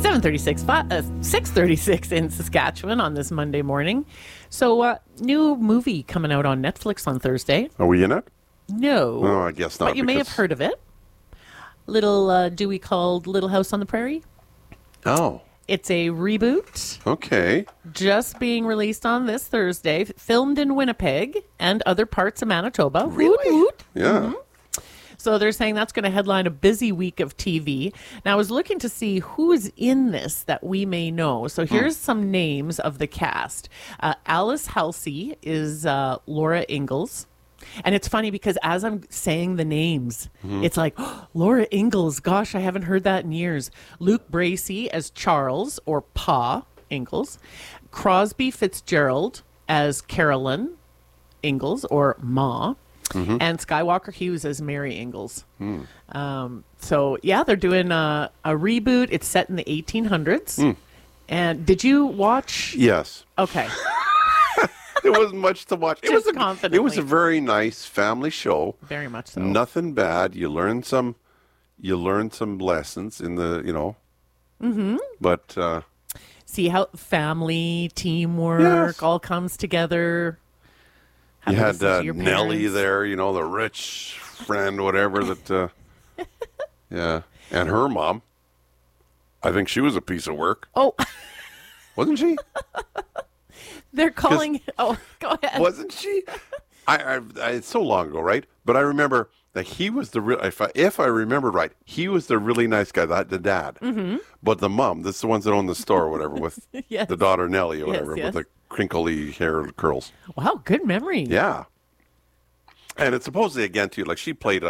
7:36, 6:36 in Saskatchewan on this Monday morning. So, new movie coming out on Netflix on Thursday. Are we in it? No. No, I guess not. But you may have heard of it. Little Dewey called Little House on the Prairie. Oh. It's a reboot. Okay. Just being released on this Thursday. Filmed in Winnipeg and other parts of Manitoba. Really? Woot woot. Yeah. Mm-hmm. So they're saying that's going to headline a busy week of TV. Now, I was looking to see who's in this that we may know. So here's some names of the cast. Alice Halsey is Laura Ingalls. And it's funny because as I'm saying the names, it's like, oh, Laura Ingalls, gosh, I haven't heard that in years. Luke Bracey as Charles, or Pa Ingalls. Crosby Fitzgerald as Carolyn Ingalls, or Ma. And Skywalker Hughes as Mary Ingalls. So, yeah, they're doing a reboot. It's set in the 1800s. And did you watch? Yes. Okay. There wasn't much to watch. It was a very nice family show. Very much so. Nothing bad. You learn some lessons in the, But see how family, teamwork all comes together. You had Nellie there, the rich friend, whatever, that, yeah. And her mom, I think she was a piece of work. Oh. Wasn't she? They're calling, go ahead. Wasn't she? I it's so long ago, right? But I remember that he was the real, if I remember right, he was the really nice guy, the dad. But the mom, this is the ones that own the store or whatever, with the daughter Nellie or whatever, with the crinkly hair curls. Wow, good memory. Yeah. And it's supposedly, again, too, like she played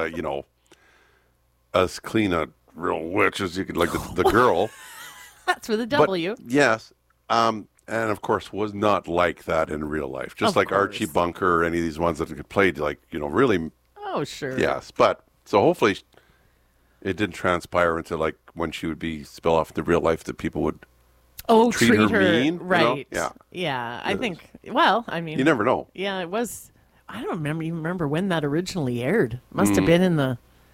as clean a real witch as you could, like the girl. That's with a W. But, yes. And, of course, was not like that in real life. Just like Archie Bunker or any of these ones that played, like, really. Oh, sure. Yes. But, so hopefully it didn't transpire into, like, when she would be spill off the real life that people would treat her mean. Right. Yeah. Yeah. I think, well, I mean. You never know. Yeah, it was. I don't remember when that originally aired. Must have been in the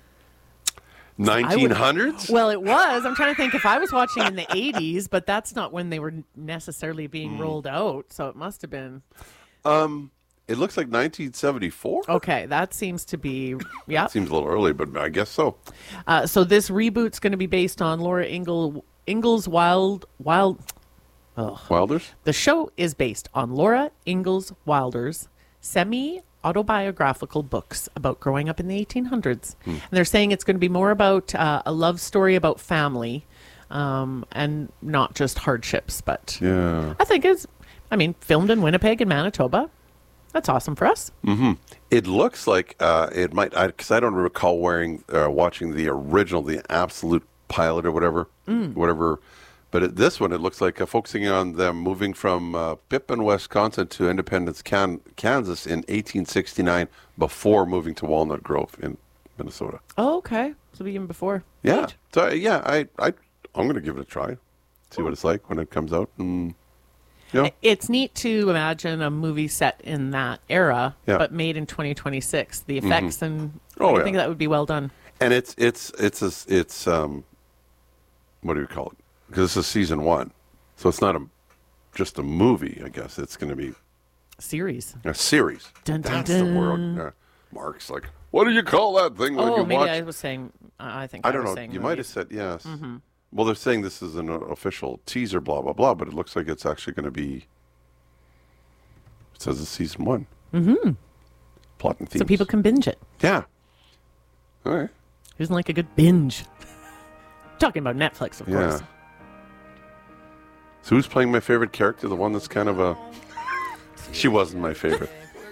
1900s? Well, it was. I'm trying to think if I was watching in the 80s, but that's not when they were necessarily being rolled out. So it must have been. It looks like 1974. Okay, that seems to be, yeah. Seems a little early, but I guess so. So this reboot's going to be based on Laura Ingalls Wilders. The show is based on Laura Ingalls Wilder's semi-autobiographical books about growing up in the 1800s. And they're saying it's going to be more about a love story about family and not just hardships. But I think filmed in Winnipeg and Manitoba. That's awesome for us. It looks like it might, because I don't recall watching the original, the absolute pilot or whatever. But this one, it looks like focusing on them moving from Pippin, Wisconsin to Independence, Kansas in 1869 before moving to Walnut Grove in Minnesota. Oh, okay. So even before. Yeah. Right. So, yeah, I'm going to give it a try. See what it's like when it comes out. It's neat to imagine a movie set in that era, but made in 2026. The effects and I think that would be well done. And it's what do you call it? Because this is season 1, so it's not just a movie. I guess it's going to be series. A series. Dun, dun, That's dun. the word. Mark's like, what do you call that thing? Maybe I was saying. I think I don't was know. saying You movies. might have said yes. Well, they're saying this is an official teaser, blah blah blah, but it looks like it's actually going to be. It says it's season 1. Plot and themes. So people can binge it. Yeah. All right. Who doesn't like a good binge? Talking about Netflix, of course. So who's playing my favorite character? The one that's kind of a... She wasn't my favorite.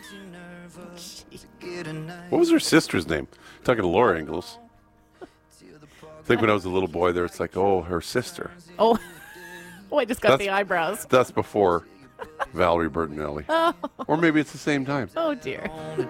What was her sister's name? Talking to Laura Ingalls. I think when I was a little boy there, it's like, oh, her sister. Oh, I just got the eyebrows. That's before Valerie Bertinelli. Or maybe it's the same time. Oh, dear.